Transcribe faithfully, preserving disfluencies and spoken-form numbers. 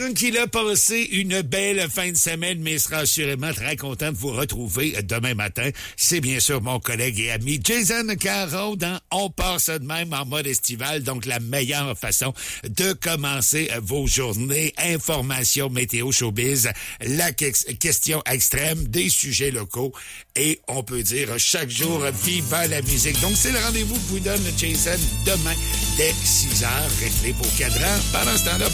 Qu'il a passé une belle fin de semaine, mais sera assurément très content de vous retrouver demain matin. C'est bien sûr mon collègue et ami Jason Caron dans On part ça de même en mode estival, donc la meilleure façon de commencer vos journées. Information météo showbiz, la que- question extrême, des sujets locaux et on peut dire chaque jour viva la musique. Donc c'est le rendez-vous que vous donne Jason demain dès six heures. Réglez vos cadrans. Pendant ce temps-là,